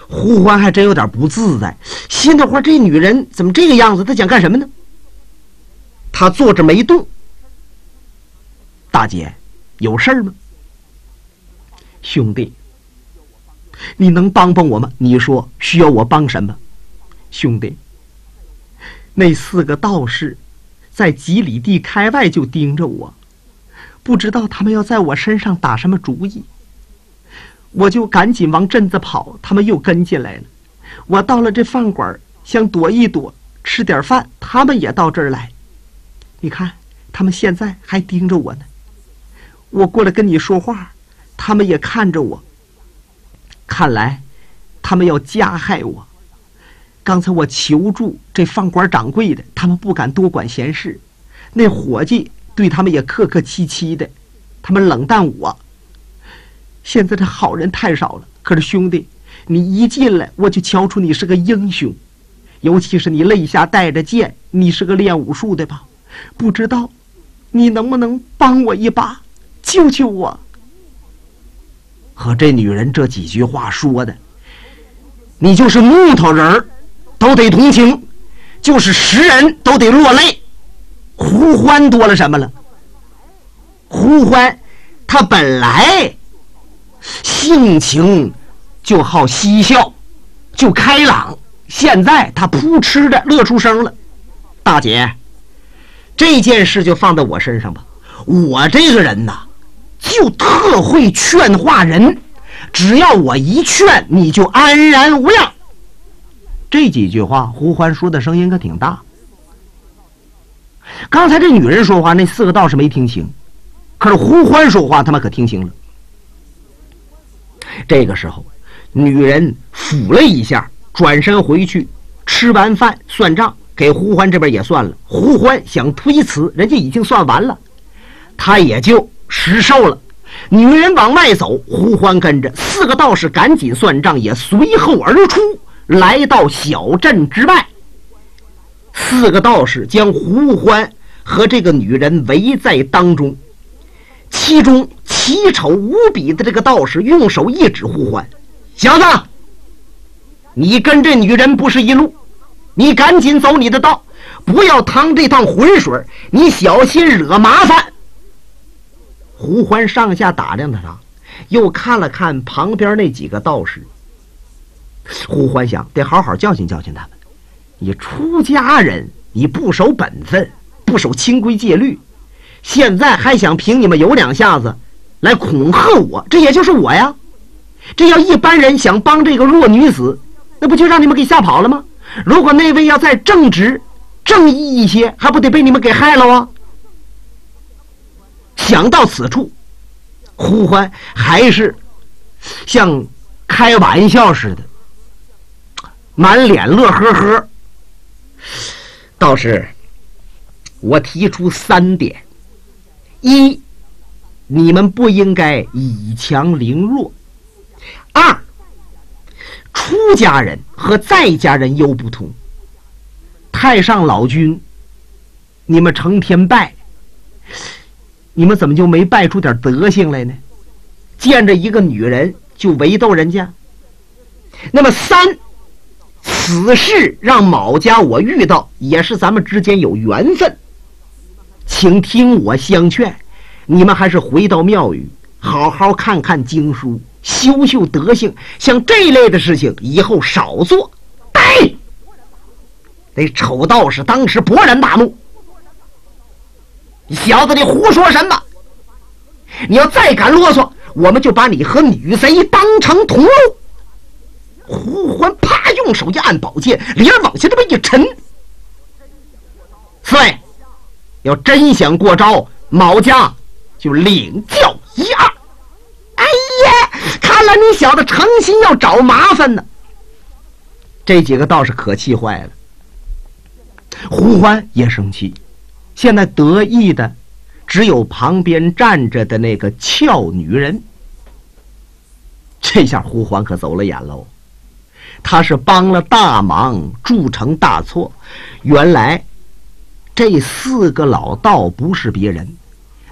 胡欢还真有点不自在，心里话这女人怎么这个样子？她想干什么呢？他坐着没动。大姐，有事儿吗？兄弟，你能帮帮我吗？你说需要我帮什么？兄弟，那4个道士在几里地开外就盯着我，不知道他们要在我身上打什么主意。我就赶紧往镇子跑，他们又跟进来了。我到了这饭馆，想躲一躲，吃点饭，他们也到这儿来。你看，他们现在还盯着我呢。我过来跟你说话，他们也看着我。看来他们要加害我。刚才我求助这饭馆掌柜的，他们不敢多管闲事。那伙计对他们也客客气气的，他们冷淡我。现在这好人太少了，可是兄弟，你一进来我就瞧出你是个英雄，尤其是你肋下带着剑，你是个练武术的吧？不知道你能不能帮我一把，救救我。和这女人这几句话说的，你就是木头人都得同情，就是石人都得落泪。胡欢多了什么了？胡欢他本来性情就好嬉笑，就开朗，现在他扑哧的乐出声了。大姐，这件事就放在我身上吧。我这个人呐，就特会劝化人，只要我一劝，你就安然无恙。这几句话胡欢说的声音可挺大。刚才这女人说话，那4个道士没听清，可是胡欢说话他们可听清了。这个时候女人抚了一下，转身回去，吃完饭算账，给胡欢这边也算了。胡欢想推辞，人家已经算完了，他也就实受了。女人往外走，胡欢跟着，4个道士赶紧算账，也随后而出，来到小镇之外。4个道士将胡欢和这个女人围在当中，其中奇丑无比的这个道士用手一指胡欢：“小子，你跟这女人不是一路，你赶紧走你的道，不要趟这趟浑水，你小心惹麻烦。”胡欢上下打量他，又看了看旁边那几个道士。胡欢想，得好好教训教训他们。你出家人，你不守本分，不守清规戒律，现在还想凭你们有2下子来恐吓我，这也就是我呀。这要一般人想帮这个弱女子，那不就让你们给吓跑了吗？如果那位要再正直正义一些，还不得被你们给害了啊？想到此处，胡欢还是像开玩笑似的，满脸乐呵呵。道士，我提出3点：一，你们不应该以强凌弱；二，出家人和在家人又不同。太上老君，你们成天拜，你们怎么就没拜出点德行来呢？见着一个女人就围斗人家。那么3，此事让某家我遇到，也是咱们之间有缘分，请听我相劝，你们还是回到庙宇，好好看看经书，修修德行，像这类的事情以后少做。对，那丑道士当时勃然大怒：“你小子，你胡说什么？你要再敢啰嗦，我们就把你和女贼当成同路。”胡欢啪用手一按宝剑，脸往下这么一沉：“4位，要真想过招，某家就领教一二。”哎呀，看来你小子诚心要找麻烦呢。这几个道士可气坏了，胡欢也生气。现在得意的只有旁边站着的那个俏女人。这下胡欢可走了眼喽，他是帮了大忙，铸成大错。原来这4个老道不是别人，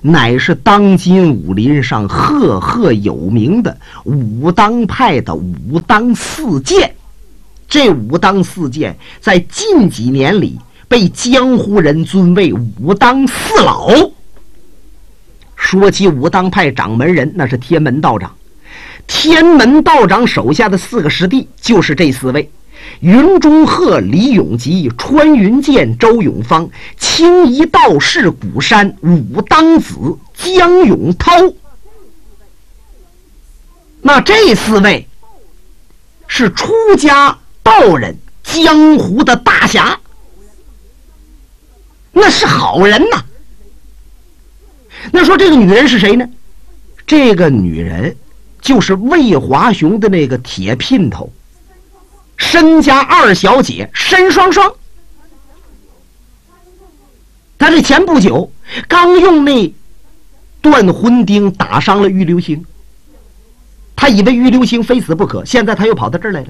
乃是当今武林上赫赫有名的武当派的武当四剑。这武当四剑在近几年里被江湖人尊为武当四老。说起武当派掌门人，那是天门道长。天门道长手下的4个师弟就是这4位：云中鹤、李永吉、穿云剑、周永芳、青衣道士古山、武当子江永涛。那这4位是出家道人，江湖的大侠，那是好人呐。那说这个女人是谁呢？这个女人就是魏华雄的那个铁姘头，申家2小姐申双双。她这前不久刚用那断魂钉打伤了玉流星，他以为玉流星非死不可，现在他又跑到这儿来了。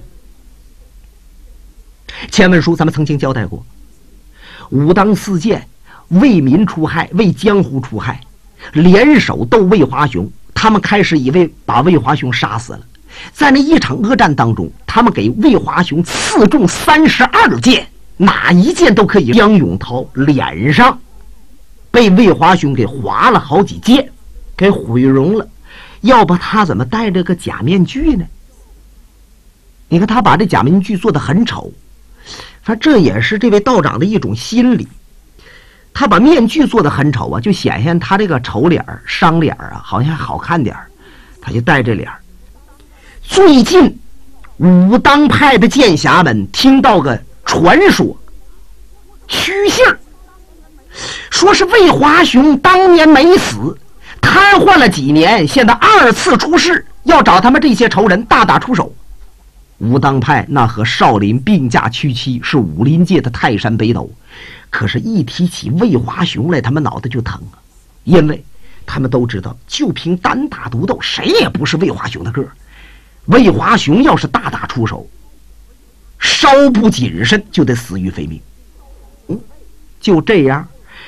前文书咱们曾经交代过，武当四剑为民除害，为江湖除害，联手斗魏华雄。他们开始以为把魏华雄杀死了，在那一场恶战当中，他们给魏华雄刺中32箭，哪一箭都可以。江永涛脸上被魏华雄给划了好几箭，给毁容了。要不他怎么戴着个假面具呢？你看他把这假面具做得很丑，反正这也是这位道长的一种心理。他把面具做得很丑啊，就显现他这个丑脸伤脸啊，好像好看点，他就戴这脸。最近武当派的剑侠们听到个传说，虚信儿，说是魏华雄当年没死，瘫痪了几年，现在2次出事，要找他们这些仇人大打出手。武当派那和少林并驾齐驱，是武林界的泰山北斗，可是一提起魏华雄来，他们脑袋就疼啊，因为他们都知道，就凭单打独斗，谁也不是魏华雄的个儿。魏华雄要是大打出手，稍不谨慎就得死于非命。就这样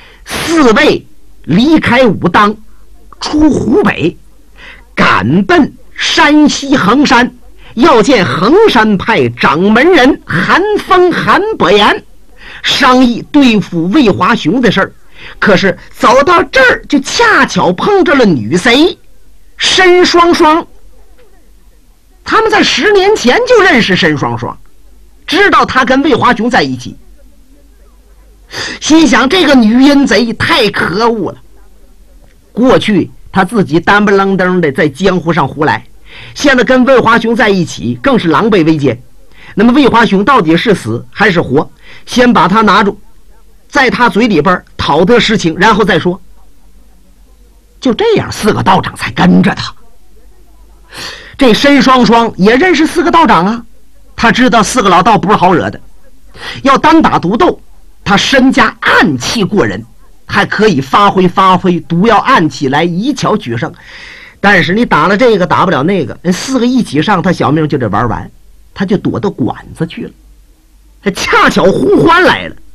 ，4位离开武当，出湖北，赶奔山西衡山，要见衡山派掌门人韩风、韩伯言，商议对付魏华雄的事儿。可是走到这儿，就恰巧碰着了女贼申双双。他们在10年前就认识申双双，知道他跟魏华雄在一起，心想这个女阴贼太可恶了。过去他自己单不楞登的在江湖上胡来，现在跟魏华雄在一起，更是狼狈为奸。那么魏华雄到底是死还是活，先把他拿住，在他嘴里边讨得实情，然后再说。就这样，4个道长才跟着他。这申双双也认识4个道长啊，他知道4个老道不是好惹的，要单打独斗，他身家暗器过人，还可以发挥毒药暗器来以巧取胜。但是你打了这个打不了那个，人4个一起上，他小命就得玩完，他就躲到馆子去了。他恰巧胡欢来了，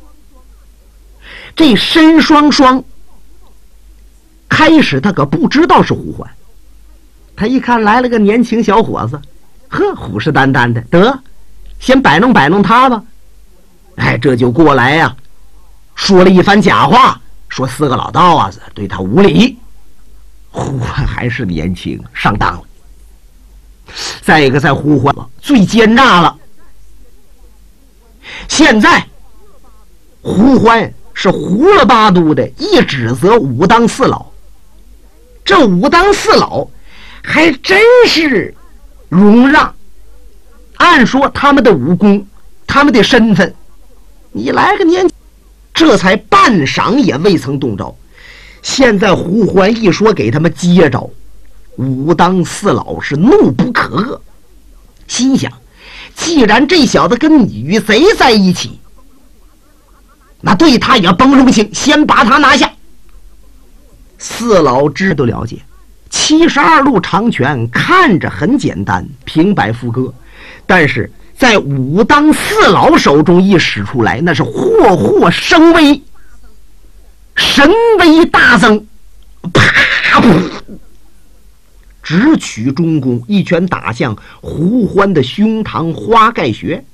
这申双双开始他可不知道是胡欢，他一看来了个年轻小伙子，虎视眈眈的，得先摆弄摆弄他吧。这就过来呀，说了一番假话，说4个老道啊对他无礼。胡欢还是年轻，上当了。再一个，在胡欢最奸诈了。现在胡欢是胡了八都的一指责武当4老，这武当4老还真是容让。按说他们的武功，他们的身份，你来个年，这才半晌也未曾动招。现在胡欢一说给他们接招，武当4老是怒不可遏，心想既然这小子跟女贼在一起，那对他也甭容情，先把他拿下。4老知都了解，72路长拳看着很简单，平摆副歌，但是在武当4老手中一使出来，那是祸祸生威，神威大增， 直取中宫，一拳打向胡欢的胸膛花盖穴。